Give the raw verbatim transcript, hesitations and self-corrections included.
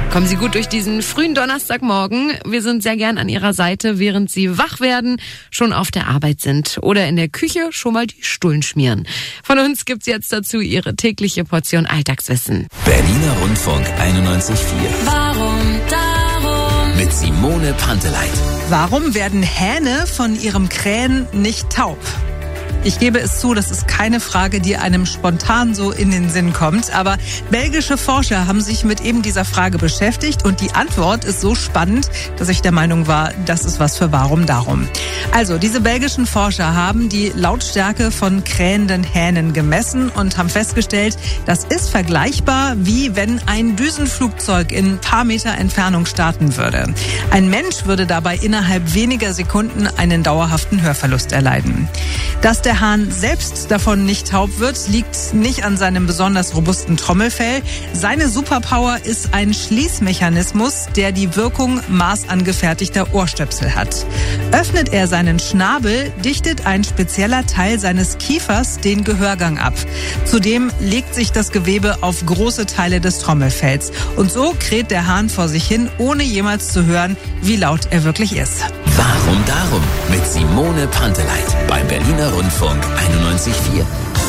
Kommen Sie gut durch diesen frühen Donnerstagmorgen. Wir sind sehr gern an Ihrer Seite, während Sie wach werden, schon auf der Arbeit sind oder in der Küche schon mal die Stullen schmieren. Von uns gibt's jetzt dazu Ihre tägliche Portion Alltagswissen. Berliner Rundfunk einundneunzig Komma vier. Warum, darum. Mit Simone Panteleit. Warum werden Hähne von ihrem Krähen nicht taub? Ich gebe es zu, das ist keine Frage, die einem spontan so in den Sinn kommt. Aber belgische Forscher haben sich mit eben dieser Frage beschäftigt und die Antwort ist so spannend, dass ich der Meinung war, das ist was für Warum darum. Also, diese belgischen Forscher haben die Lautstärke von krähenden Hähnen gemessen und haben festgestellt, das ist vergleichbar wie wenn ein Düsenflugzeug in ein paar Meter Entfernung starten würde. Ein Mensch würde dabei innerhalb weniger Sekunden einen dauerhaften Hörverlust erleiden. Dass der Hahn selbst davon nicht taub wird, liegt nicht an seinem besonders robusten Trommelfell. Seine Superpower ist ein Schließmechanismus, der die Wirkung maßangefertigter Ohrstöpsel hat. Öffnet er seinen Schnabel, dichtet ein spezieller Teil seines Kiefers den Gehörgang ab. Zudem legt sich das Gewebe auf große Teile des Trommelfells. Und so kräht der Hahn vor sich hin, ohne jemals zu hören, wie laut er wirklich ist. Warum darum? Mit Simone Panteleit beim Berliner Rundfunk einundneunzig Komma vier.